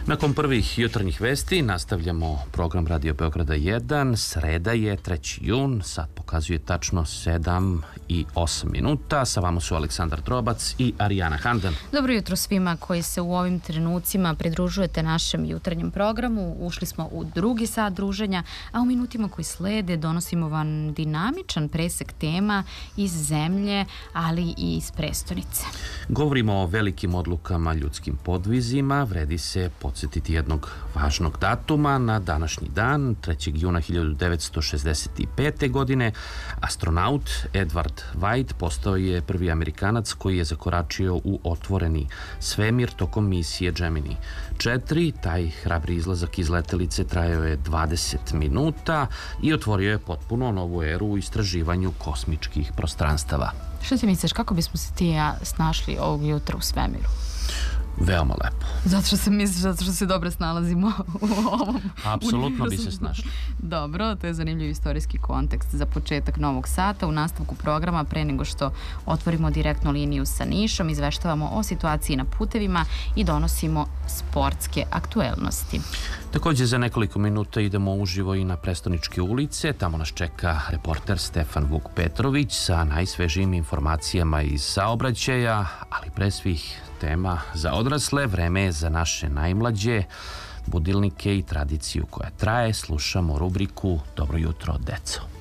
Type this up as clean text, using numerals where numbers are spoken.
Nakon prvih jutarnjih vesti nastavljamo program Radio Beograda 1. Sreda je 3. jun, sad pokazuje tačno 7 i 8 minuta. Sa vama su Aleksandar Drobac i Arijana Handan. Dobro jutro svima koji se u ovim trenucima pridružujete našem jutarnjem programu. Ušli smo u drugi sat druženja, a u minutima koji slede donosimo vam dinamičan presek tema iz zemlje, ali i iz prestonice. Govorimo o velikim odlukama, ljudskim podvizima. Vredi se podsjetiti jednog važnog datuma. Na današnji dan, 3. juna 1965. godine, astronaut Edward White postao je prvi Amerikanac koji je zakoračio u otvoreni svemir tokom misije Gemini 4. Taj hrabri izlazak iz letelice trajao je 20 minuta i otvorio je potpuno novu eru u istraživanju kosmičkih prostranstava. Što ti misliš, kako bismo se ti i ja snašli ovog jutra u svemiru? Veoma lepo. Zato što se dobro snalazimo u ovom Apsolutno bi se snašli. Dobro, to je zanimljiv istorijski kontekst za početak novog sata. U nastavku programa, pre nego što otvorimo direktnu liniju sa Nišom, izveštavamo o situaciji na putevima i donosimo sportske aktuelnosti. Također za nekoliko minuta idemo uživo i na prestoničke ulice. Tamo nas čeka reporter Stefan Vuk Petrović sa najsvežijim informacijama iz saobraćaja, ali pre svih tema za odrasle, vreme je za naše najmlađe, budilnike i tradiciju koja traje. Slušamo rubriku Dobro jutro, deco.